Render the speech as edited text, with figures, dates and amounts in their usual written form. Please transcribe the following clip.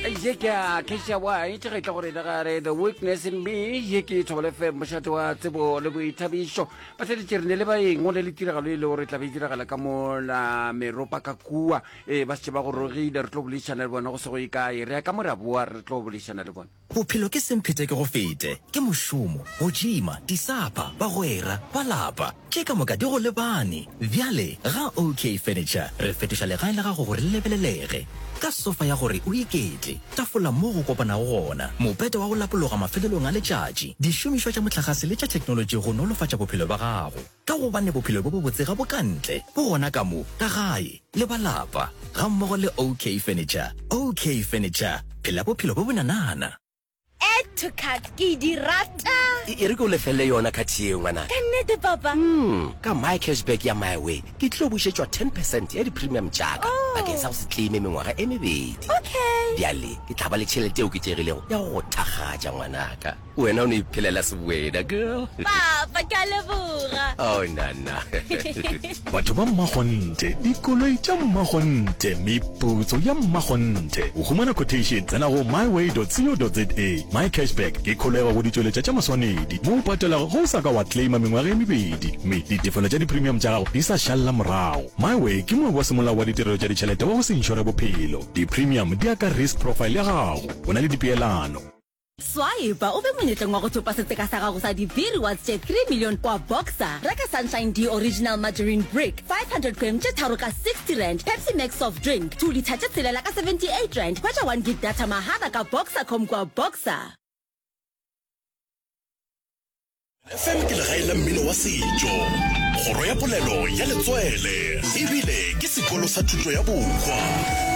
ye ke a kesha wa ite ga tla gore gare the weakness in me ye ke tshole fe moshate wa tsebo le boithabišo ba tle direne le ba eng o le tiragalo le gore tla be diragala ka mo la meropa ka kua ba se ba go rogile re tlo bolishana le bona go se go ikae re ka morabo re tlo bolishana le bona bophelo ke semphete ke go fete ke mošomo go jima disapa ba goera ba lapa ke ka moka di go lebane bjale ga OK Furniture re fetoša legae le gago gore le lebelelege ka sofa ya gore o iketle tafola mo go kopana go gona mopete wa go lapologa mafelelong a letšatši dišomišwa tša motlakase le tša thekenoloji go nolofatša bophelo ba gago ka gobane bophelo bo bo botse ga bokantle bo gona ka mo ka gae le balapa ga mmogo le OK Furniture. OK Furniture, phela bophelo bo bonanana. Add to cart ke di rata e re go lefelle yona khathi e ngwana ka nnete papa ka my cashback ya my way ke tlo bušetšwa 10% ya di premium jaaka bakeng sa go se claime mengwaga e mebedi okay bjale ke tla ba le tšhelete eo ke tšegilego ya go thakgatša ngwanaka wena o ne iphelela sebuena girl papa ka leboga oh nana batho ba mmagonte dikoloi tša mmagonte meputso ya mmagonte o humana quotation tsena go myway.co.za my cashback ke kholego go ditšweletša tša maswanedi mo o patelago go sa ka wa claima mengwaga e mebedi mme ditefelo tša di-premium tša gago di sa šalela morago my way ke moe wa semolao wa ditirelo tša ditšhelete wa go se inšore bophelo di-premium di aka risk profile ya gago o na le dipeelano Swaiba o be monyetleng wa go thopa seteka sa gago sa di-V rewards tše 3 million kwa Boxer reka Sunshine D original margarine brick 500 grams tše tharo ka 60 rand Pepsi Max soft drink 2 liter tše tshelela ka 78 rand hwetša 1 gig data mahala ka Boxer.com kwa Boxer FM ke legae la mmino wa setšo kgoro ya polelo ya letswele ebile ke sekolo sa thuto ya bokgwa